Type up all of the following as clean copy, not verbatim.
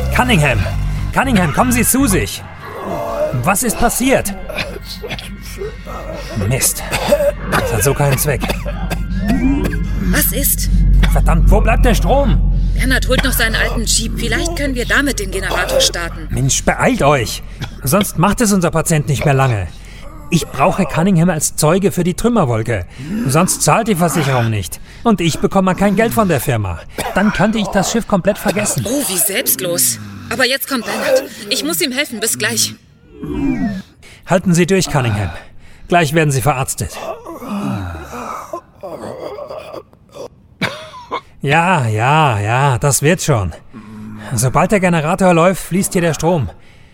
Cunningham! Cunningham, kommen Sie zu sich! Was ist passiert? Mist. Das hat so keinen Zweck. Was ist? Verdammt, wo bleibt der Strom? Bernhard holt noch seinen alten Jeep. Vielleicht können wir damit den Generator starten. Mensch, beeilt euch! Sonst macht es unser Patient nicht mehr lange. Ich brauche Cunningham als Zeuge für die Trümmerwolke. Sonst zahlt die Versicherung nicht. Und ich bekomme kein Geld von der Firma. Dann könnte ich das Schiff komplett vergessen. Oh, wie selbstlos. Aber jetzt kommt Bernhard. Ich muss ihm helfen. Bis gleich. Halten Sie durch, Cunningham. Gleich werden Sie verarztet. Ja, das wird schon. Sobald der Generator läuft, fließt hier der Strom.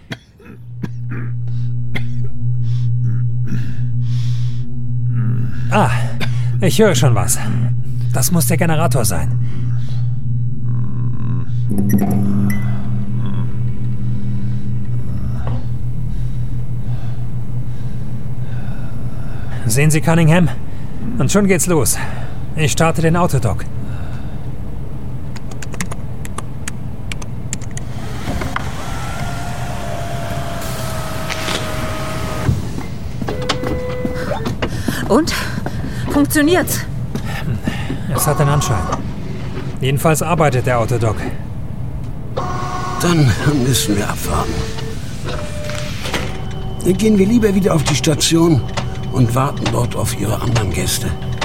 Ah, ich höre schon was. Das muss der Generator sein. Sehen Sie, Cunningham? Und schon geht's los. Ich starte den Autodock. Und? Funktioniert's? Es hat den Anschein. Jedenfalls arbeitet der Autodock. Dann müssen wir abwarten. Dann gehen wir lieber wieder auf die Station und warten dort auf Ihre anderen Gäste.